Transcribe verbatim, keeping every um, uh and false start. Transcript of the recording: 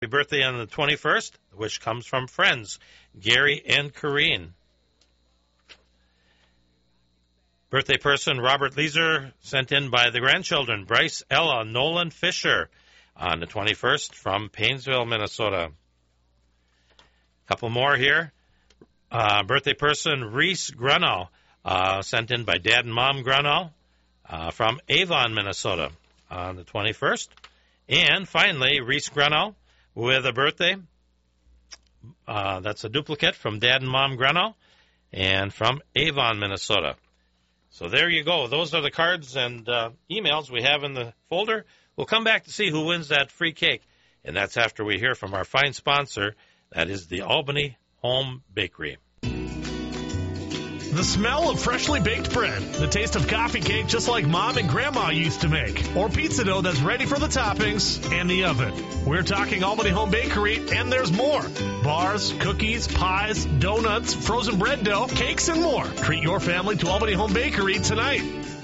Happy birthday on the twenty-first, which comes from friends, Gary and Corrine. Birthday person, Robert Leeser, sent in by the grandchildren, Bryce, Ella, Nolan Fisher, on the twenty-first from Painesville, Minnesota. A couple more here. Uh, birthday person, Reese Grunau, uh, sent in by Dad and Mom Grunau, uh, from Avon, Minnesota, on the twenty-first. And finally, Reese Grunau, with a birthday. Uh, that's a duplicate from Dad and Mom Grunau and from Avon, Minnesota. So there you go. Those are the cards and uh, emails we have in the folder. We'll come back to see who wins that free cake, and that's after we hear from our fine sponsor. That is the Albany Home Bakery. The smell of freshly baked bread, the taste of coffee cake just like Mom and Grandma used to make, or pizza dough that's ready for the toppings and the oven. We're talking Albany Home Bakery, and there's more. Bars, cookies, pies, donuts, frozen bread dough, cakes, and more. Treat your family to Albany Home Bakery tonight.